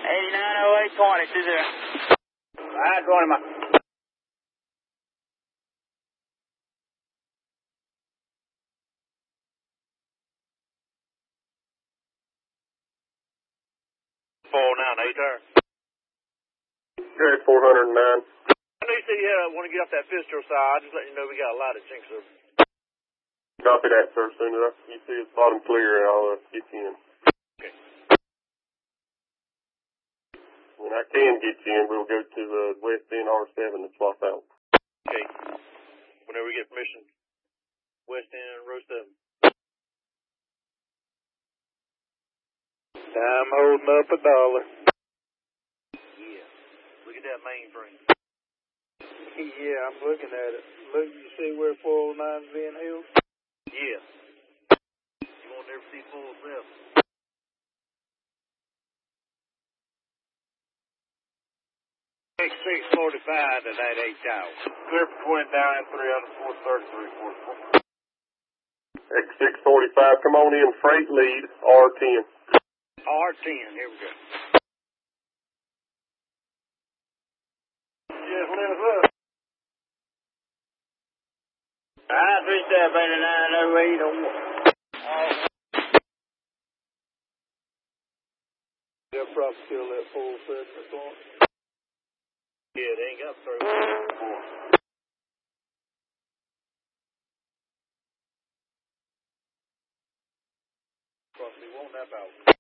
890820, 20. Alright, 20, man. Good, 409. I know you said you want to get off that Fitzgerald side. Just letting you know we got a lot of chinks over. Copy that, sir. As soon as you see it's bottom clear, I'll get you in. Okay. When I can get you in, we'll go to the West End R7 and swap out. Okay. Whenever we get permission. West End, row 7. I'm holding up $1. Yeah. Look at that mainframe. Yeah, I'm looking at it. Look, you see where 409's being held? Yeah. You won't never see 407. X645 to that 8 tower. Clear for 20 down and 3 out of 433, 44. X645, come on in, freight lead, R10. R10, here we go. Just let us up. I-37890801. They'll probably kill that 407 at once. Yeah, they ain't got 30. Probably won't that out.